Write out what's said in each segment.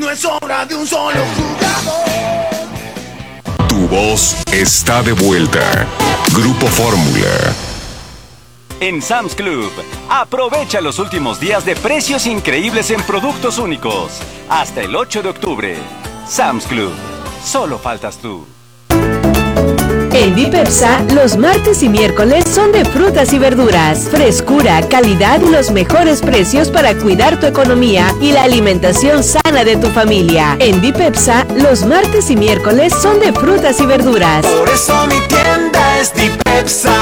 no es obra de un solo jugador. Tu voz está de vuelta. Grupo Fórmula. En Sam's Club, aprovecha los últimos días de precios increíbles en productos únicos. Hasta el 8 de octubre. Sam's Club. Solo faltas tú. En Dipepsa, los martes y miércoles son de frutas y verduras, frescura, calidad y los mejores precios para cuidar tu economía y la alimentación sana de tu familia. En Dipepsa, los martes y miércoles son de frutas y verduras. Por eso mi tienda es Dipepsa.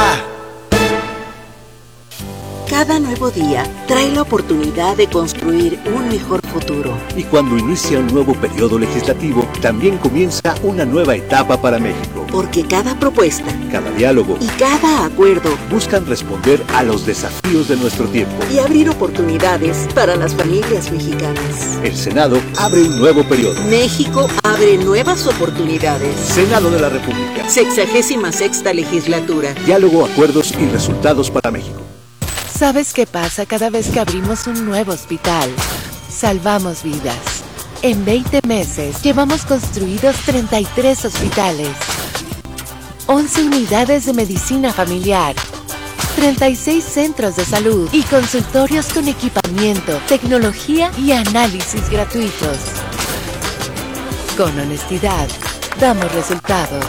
Cada nuevo día trae la oportunidad de construir un mejor futuro. Y cuando inicia un nuevo periodo legislativo, también comienza una nueva etapa para México. Porque cada propuesta, cada diálogo y cada acuerdo buscan responder a los desafíos de nuestro tiempo y abrir oportunidades para las familias mexicanas. El Senado abre un nuevo periodo. México abre nuevas oportunidades. Senado de la República. 66ª legislatura. Diálogo, acuerdos y resultados para México. ¿Sabes qué pasa cada vez que abrimos un nuevo hospital? Salvamos vidas. En 20 meses llevamos construidos 33 hospitales, 11 unidades de medicina familiar, 36 centros de salud y consultorios con equipamiento, tecnología y análisis gratuitos. Con honestidad, damos resultados.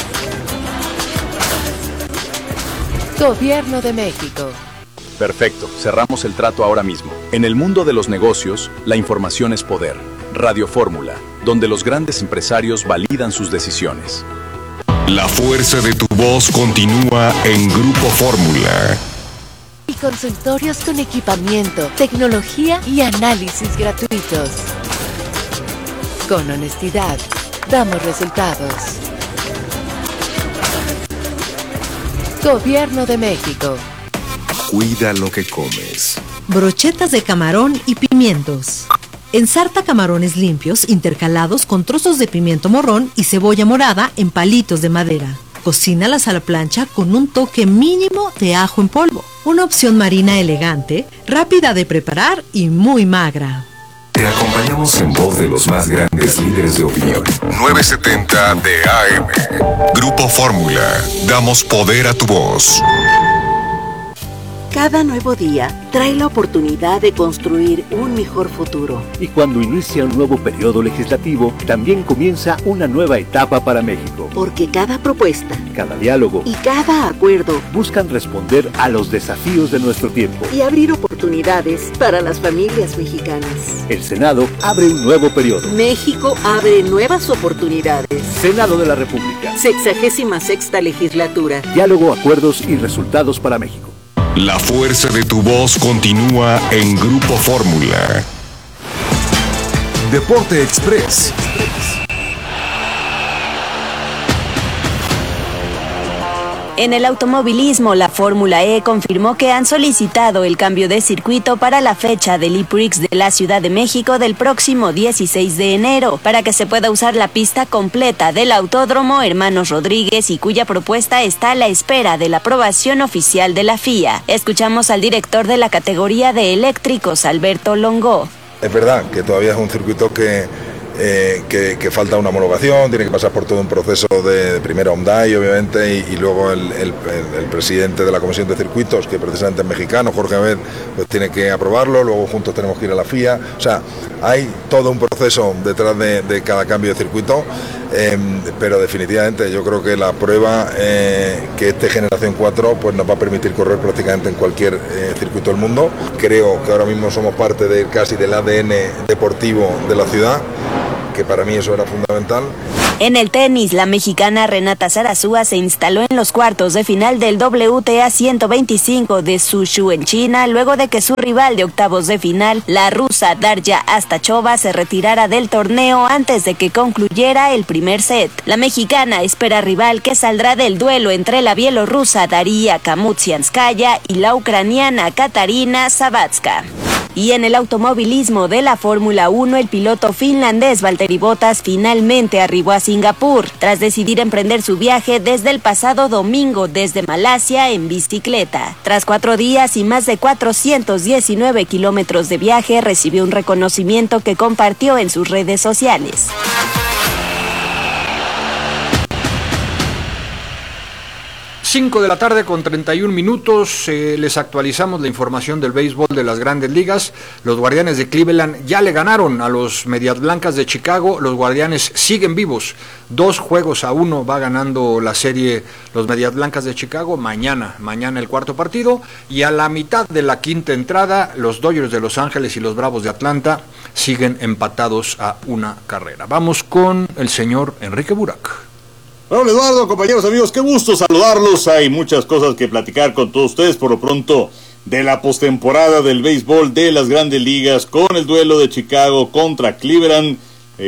Gobierno de México. Perfecto, cerramos el trato ahora mismo. En el mundo de los negocios, la información es poder. Radio Fórmula, donde los grandes empresarios validan sus decisiones. La fuerza de tu voz continúa en Grupo Fórmula. Y consultorios con equipamiento, tecnología y análisis gratuitos. Con honestidad, damos resultados. Gobierno de México. Cuida lo que comes. Brochetas de camarón y pimientos. Ensarta camarones limpios intercalados con trozos de pimiento morrón y cebolla morada en palitos de madera. Cocínalas a la plancha con un toque mínimo de ajo en polvo. Una opción marina elegante, rápida de preparar y muy magra. Te acompañamos en voz de los más grandes líderes de opinión. 970 de AM. Grupo Fórmula. Damos poder a tu voz. Cada nuevo día trae la oportunidad de construir un mejor futuro. Y cuando inicia un nuevo periodo legislativo, también comienza una nueva etapa para México. Porque cada propuesta, cada diálogo y cada acuerdo buscan responder a los desafíos de nuestro tiempo y abrir oportunidades para las familias mexicanas. El Senado abre un nuevo periodo. México abre nuevas oportunidades. Senado de la República. 66ª legislatura. Diálogo, acuerdos y resultados para México. La fuerza de tu voz continúa en Grupo Fórmula. Deporte Express. En el automovilismo, la Fórmula E confirmó que han solicitado el cambio de circuito para la fecha del E-Prix de la Ciudad de México del próximo 16 de enero, para que se pueda usar la pista completa del Autódromo Hermanos Rodríguez y cuya propuesta está a la espera de la aprobación oficial de la FIA. Escuchamos al director de la categoría de eléctricos, Alberto Longo. Es verdad que todavía es un circuito que falta una homologación, tiene que pasar por todo un proceso de primero Hyundai, obviamente, y luego el presidente de la Comisión de Circuitos, que precisamente es mexicano, Jorge Abed, pues tiene que aprobarlo, luego juntos tenemos que ir a la FIA. O sea, hay todo un proceso detrás de cada cambio de circuito, pero definitivamente yo creo que la prueba que este Generación 4 pues nos va a permitir correr prácticamente en cualquier circuito del mundo. Creo que ahora mismo somos parte casi del ADN deportivo de la ciudad, que para mí eso era fundamental. En el tenis, la mexicana Renata Zarazúa se instaló en los cuartos de final del WTA 125 de Suzhou en China, luego de que su rival de octavos de final, la rusa Darya Astachova, se retirara del torneo antes de que concluyera el primer set. La mexicana espera rival que saldrá del duelo entre la bielorrusa Daria Kamutsianskaya y la ucraniana Katarina Sabatska. Y en el automovilismo de la Fórmula 1, el piloto finlandés Valtteri Bottas finalmente arribó a Singapur, tras decidir emprender su viaje desde el pasado domingo desde Malasia en bicicleta. Tras 4 días y más de 419 kilómetros de viaje, recibió un reconocimiento que compartió en sus redes sociales. Cinco de la tarde con 31 minutos, les actualizamos la información del béisbol de las Grandes Ligas. Los Guardianes de Cleveland ya le ganaron a los Medias Blancas de Chicago. Los Guardianes siguen vivos, 2-1 va ganando la serie los Medias Blancas de Chicago. Mañana el cuarto partido, y a la mitad de la quinta entrada los Dodgers de Los Ángeles y los Bravos de Atlanta siguen empatados a 1 carrera. Vamos con el señor Enrique Burak. Bueno, Eduardo, compañeros, amigos, qué gusto saludarlos. Hay muchas cosas que platicar con todos ustedes, por lo pronto, de la postemporada del béisbol de las Grandes Ligas, con el duelo de Chicago contra Cleveland,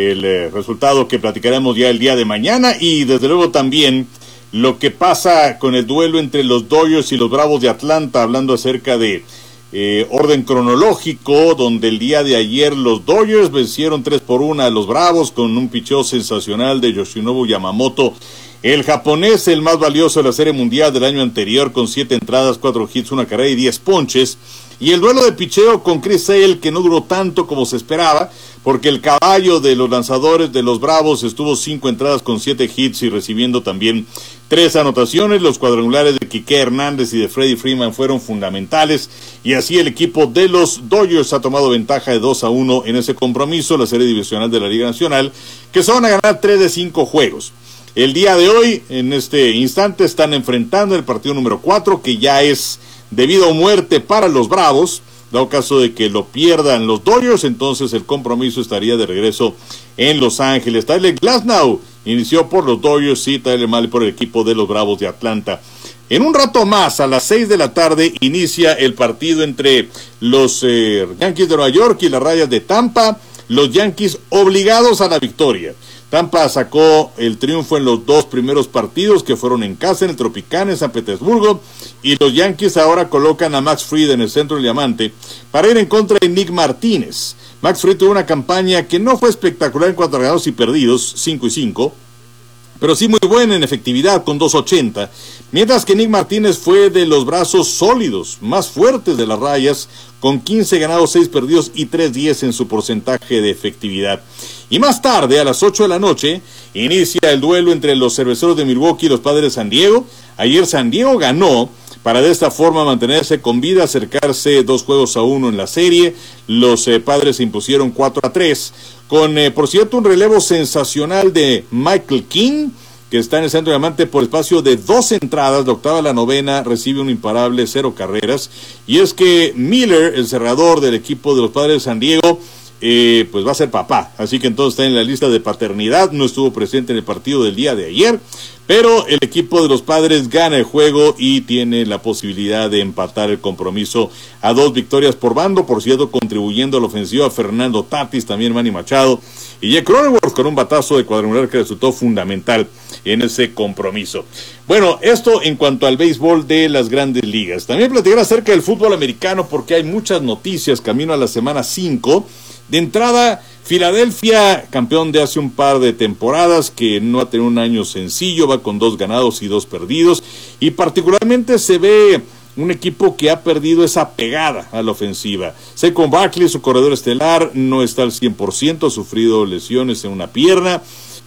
el resultado que platicaremos ya el día de mañana, y desde luego también lo que pasa con el duelo entre los Dodgers y los Bravos de Atlanta, hablando acerca de orden cronológico, donde el día de ayer los Dodgers vencieron 3-1 a los Bravos con un picheo sensacional de Yoshinobu Yamamoto, el japonés, el más valioso de la Serie Mundial del año anterior, con 7 entradas, 4 hits, 1 carrera y 10 ponches. Y el duelo de picheo con Chris Sale, que no duró tanto como se esperaba, porque el caballo de los lanzadores de los Bravos estuvo 5 entradas con 7 hits y recibiendo también 3 anotaciones. Los cuadrangulares de Quique Hernández y de Freddie Freeman fueron fundamentales, y así el equipo de los Dodgers ha tomado ventaja de 2-1 en ese compromiso, la serie divisional de la Liga Nacional, que se van a ganar 3 de 5 juegos. El día de hoy, en este instante, están enfrentando el partido número 4, que ya es debido a muerte para los Bravos. Dado caso de que lo pierdan los Dodgers, entonces el compromiso estaría de regreso en Los Ángeles. Tyler Glasnow inició por los Dodgers y Tyler Mahle por el equipo de los Bravos de Atlanta. En un rato más, a las 6 de la tarde, inicia el partido entre los Yankees de Nueva York y las Rayas de Tampa. Los Yankees obligados a la victoria. Tampa sacó el triunfo en los 2 primeros partidos, que fueron en casa, en el Tropicana, en San Petersburgo, y los Yankees ahora colocan a Max Fried en el centro del diamante para ir en contra de Nick Martínez. Max Fried tuvo una campaña que no fue espectacular en cuanto a ganados y perdidos, 5-5, pero sí muy buena en efectividad con 2.80, mientras que Nick Martínez fue de los brazos sólidos, más fuertes de las Rayas, con 15 ganados, 6 perdidos y 3.10 en su porcentaje de efectividad. Y más tarde, a las 8 de la noche, inicia el duelo entre los Cerveceros de Milwaukee y los Padres de San Diego. Ayer San Diego ganó, para de esta forma mantenerse con vida, acercarse 2-1 en la serie. Los Padres se impusieron 4-3, con, por cierto, un relevo sensacional de Michael King, que está en el centro de diamante por espacio de 2 entradas, la octava a la novena, recibe un imparable, 0 carreras. Y es que Miller, el cerrador del equipo de los Padres de San Diego, pues va a ser papá, así que entonces está en la lista de paternidad. No estuvo presente en el partido del día de ayer, pero el equipo de los Padres gana el juego y tiene la posibilidad de empatar el compromiso a 2 victorias por bando. Por cierto, contribuyendo a la ofensiva Fernando Tatis, también Manny Machado y Jake Cronenworth con un batazo de cuadrangular que resultó fundamental en ese compromiso. Bueno, esto en cuanto al béisbol de las Grandes Ligas. También platicar acerca del fútbol americano, porque hay muchas noticias camino a la semana 5. De entrada, Filadelfia, campeón de hace un par de temporadas, que no ha tenido un año sencillo, va con 2 ganados y 2 perdidos, y particularmente se ve un equipo que ha perdido esa pegada a la ofensiva. Saquon Barkley, su corredor estelar, no está al 100%, ha sufrido lesiones en una pierna,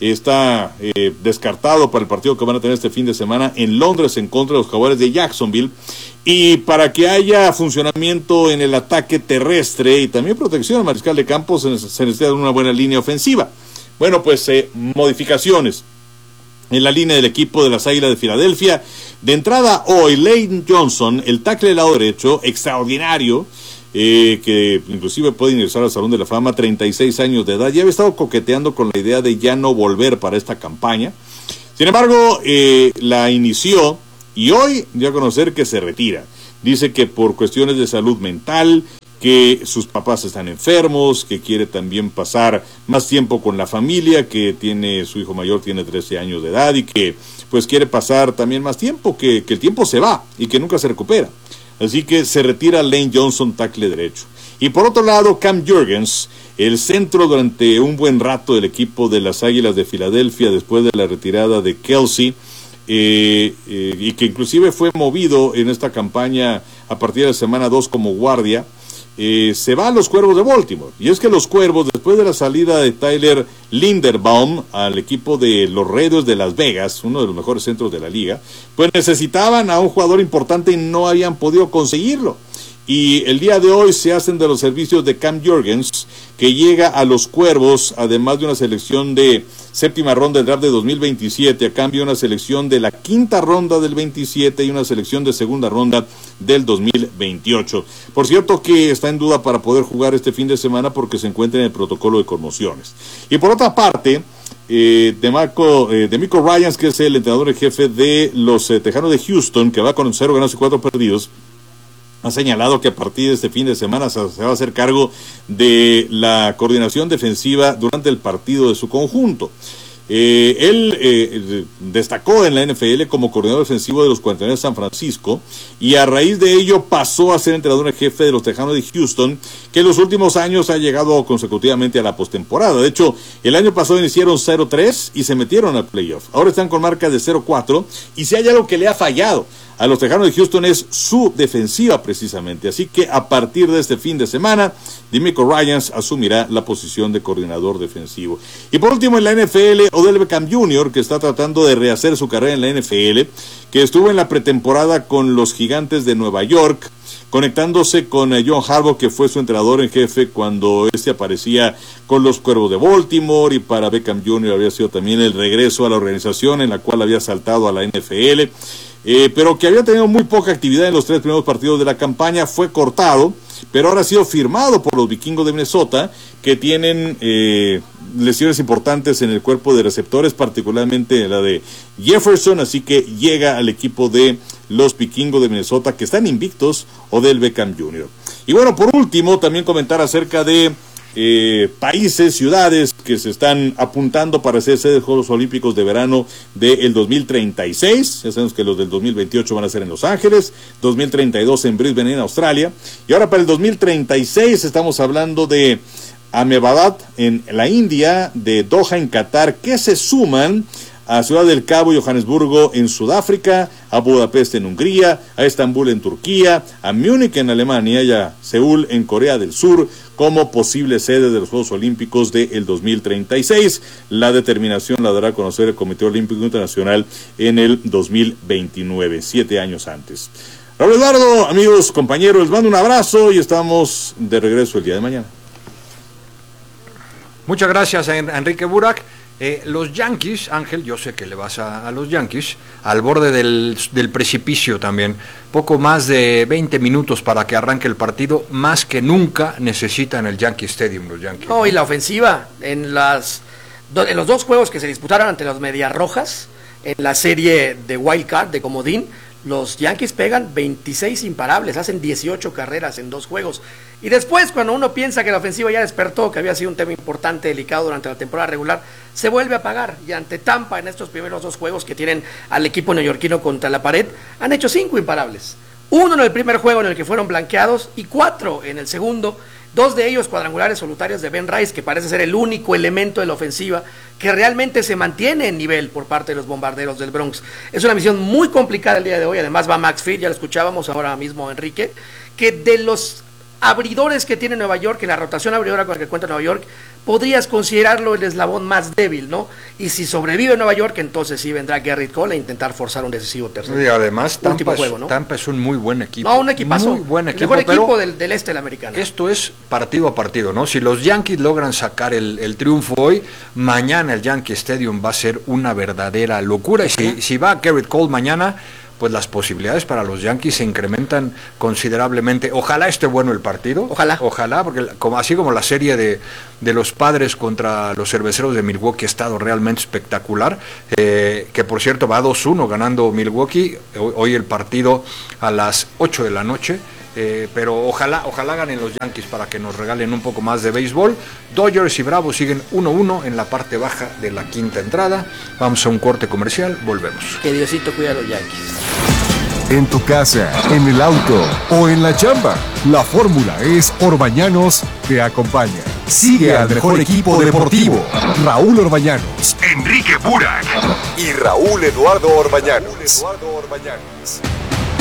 está descartado para el partido que van a tener este fin de semana en Londres en contra de los Jaguares de Jacksonville. Y para que haya funcionamiento en el ataque terrestre y también protección al mariscal de campo, se necesita una buena línea ofensiva. Bueno, pues modificaciones en la línea del equipo de las Águilas de Filadelfia. De entrada hoy, Lane Johnson, el tackle del lado derecho, extraordinario, que inclusive puede ingresar al Salón de la Fama, 36 años de edad. Ya había estado coqueteando con la idea de ya no volver para esta campaña. Sin embargo, la inició y hoy dio a conocer que se retira. Dice que por cuestiones de salud mental, que sus papás están enfermos, que quiere también pasar más tiempo con la familia, que su hijo mayor tiene 13 años de edad y que pues quiere pasar también más tiempo, que el tiempo se va y que nunca se recupera. Así que se retira Lane Johnson, tackle derecho. Y por otro lado, Cam Jurgens, el centro durante un buen rato del equipo de las Águilas de Filadelfia después de la retirada de Kelce, y que inclusive fue movido en esta campaña a partir de la semana 2 como guardia, se va a los Cuervos de Baltimore. Y es que los Cuervos, después de la salida de Tyler Linderbaum al equipo de los Raiders de Las Vegas, uno de los mejores centros de la liga, pues necesitaban a un jugador importante y no habían podido conseguirlo. Y el día de hoy se hacen de los servicios de Cam Jurgens, que llega a los Cuervos, además de una selección de séptima ronda del draft de 2027, a cambio de una selección de la quinta ronda del 27 y una selección de segunda ronda del 2028. Por cierto que está en duda para poder jugar este fin de semana porque se encuentra en el protocolo de conmociones. Y por otra parte, DeMeco Ryans, que es el entrenador en jefe de los Tejanos de Houston, que va con 0 ganados y 4 perdidos, ha señalado que a partir de este fin de semana se va a hacer cargo de la coordinación defensiva durante el partido de su conjunto. Él destacó en la NFL como coordinador defensivo de los 49 de San Francisco y a raíz de ello pasó a ser entrenador en jefe de los Tejanos de Houston, que en los últimos años ha llegado consecutivamente a la postemporada. De hecho, el año pasado iniciaron 0-3 y se metieron al playoff. Ahora están con marca de 0-4 y si hay algo que le ha fallado a los Tejanos de Houston es su defensiva precisamente. Así que a partir de este fin de semana, DeMeco Ryans asumirá la posición de coordinador defensivo. Y por último en la NFL, Odell Beckham Jr., que está tratando de rehacer su carrera en la NFL, que estuvo en la pretemporada con los Gigantes de Nueva York, conectándose con John Harbaugh, que fue su entrenador en jefe cuando aparecía con los Cuervos de Baltimore, y para Beckham Jr. había sido también el regreso a la organización en la cual había saltado a la NFL, pero que había tenido muy poca actividad en los 3 primeros partidos de la campaña. Fue cortado, pero ahora ha sido firmado por los Vikingos de Minnesota, que tienen lesiones importantes en el cuerpo de receptores, particularmente la de Jefferson, así que llega al equipo de los Vikingos de Minnesota, que están invictos, Odell Beckham Jr. Y bueno, por último, también comentar acerca de países, ciudades que se están apuntando para ser sede de Juegos Olímpicos de verano del 2036. Ya sabemos que los del 2028 van a ser en Los Ángeles, 2032 en Brisbane, en Australia, y ahora para el 2036 estamos hablando de Ahmedabad en la India, de Doha en Qatar, que se suman a Ciudad del Cabo y Johannesburgo en Sudáfrica, a Budapest en Hungría, a Estambul en Turquía, a Múnich en Alemania y a Seúl en Corea del Sur como posibles sedes de los Juegos Olímpicos del 2036. La determinación la dará a conocer el Comité Olímpico Internacional en el 2029, 7 años antes. Raúl Eduardo, amigos, compañeros, les mando un abrazo y estamos de regreso el día de mañana. Muchas gracias a Enrique Burak. Los Yankees, Ángel, yo sé que le vas a los Yankees, al borde del precipicio también. Poco más de 20 minutos para que arranque el partido, más que nunca necesitan el Yankee Stadium los Yankees. No, y la ofensiva, en los 2 juegos que se disputaron ante los Medias Rojas, en la serie de Wild Card, de comodín, los Yankees pegan 26 imparables, hacen 18 carreras en 2 juegos. Y después, cuando uno piensa que la ofensiva ya despertó, que había sido un tema importante, delicado durante la temporada regular, se vuelve a apagar. Y ante Tampa, en estos primeros 2 juegos que tienen al equipo neoyorquino contra la pared, han hecho 5 imparables. 1 en el primer juego en el que fueron blanqueados y 4 en el segundo. 2 de ellos cuadrangulares solitarios de Ben Rice, que parece ser el único elemento de la ofensiva que realmente se mantiene en nivel por parte de los Bombarderos del Bronx. Es una misión muy complicada el día de hoy. Además va Max Fried, ya lo escuchábamos ahora mismo, Enrique, que de los abridores que tiene Nueva York, en la rotación abridora con la que cuenta Nueva York, podrías considerarlo el eslabón más débil, ¿no? Y si sobrevive Nueva York, entonces sí vendrá Gerrit Cole a intentar forzar un decisivo tercero. Y además Tampa, Tampa es un muy buen equipo. No, un equipazo. Muy buen equipo. El mejor equipo del este de la americana. Esto es partido a partido, ¿no? Si los Yankees logran sacar el triunfo hoy, mañana el Yankee Stadium va a ser una verdadera locura. Y si va Gerrit Cole mañana, pues las posibilidades para los Yankees se incrementan considerablemente. Ojalá esté bueno el partido. Ojalá, porque así como la serie de los Padres contra los Cerveceros de Milwaukee ha estado realmente espectacular, que por cierto va 2-1 ganando Milwaukee, hoy el partido a las 8 de la noche. Pero ojalá ganen los Yankees para que nos regalen un poco más de béisbol. Dodgers y Bravos siguen 1-1 en la parte baja de la quinta entrada. Vamos a un corte comercial, volvemos. Que Diosito cuida a los Yankees. en tu casa, en el auto o en la chamba. La fórmula es Orbañanos te acompaña. Sigue al mejor equipo deportivo. Raúl Orbañanos, Enrique Burak y Raúl Eduardo Orbañanos.